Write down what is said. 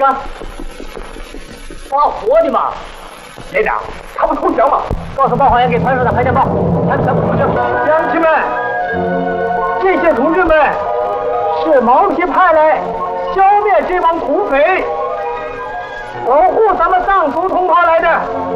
个发火的嘛？ 连长，他不投降吗？ 告诉报号员给团上的排电报，咱们不是乡亲们，这些同志们是毛皮派来消灭这帮土匪，保护咱们藏族同胞来的。